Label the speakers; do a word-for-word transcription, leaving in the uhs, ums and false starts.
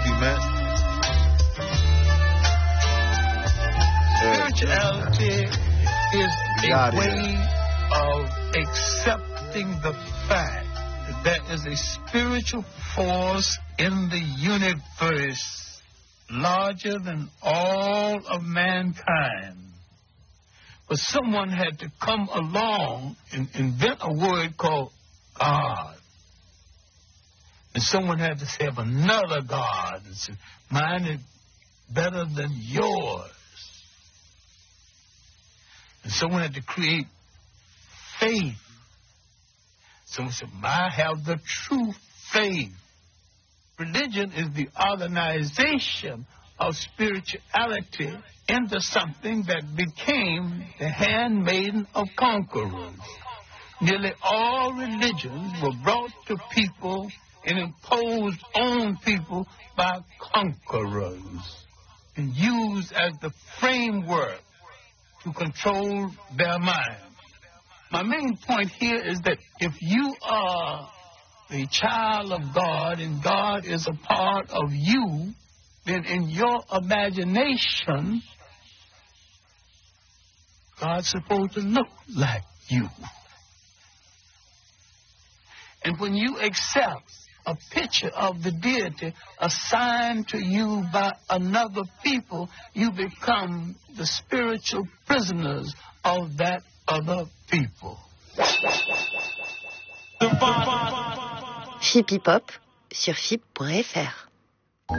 Speaker 1: humain.
Speaker 2: Spirituality is a way of accepting the fact that there is a spiritual force in the universe larger than all of mankind. But someone had to come along and invent a word called God. And someone had to say of another God. And say, mine is better than yours. And someone had to create faith. Someone said, I have the true faith. Religion is the organization of spirituality into something that became the handmaiden of conquerors. Nearly all religions were brought to people and imposed on people by conquerors and used as the framework to control their mind. My main point here is that if you are a child of God and God is a part of you, then in your imagination, God's supposed to look like you. And when you accept a picture of the deity assigned to you by another people, you become the spiritual prisoners of that other people.
Speaker 3: F I P Hip Hop sur F I P point F R.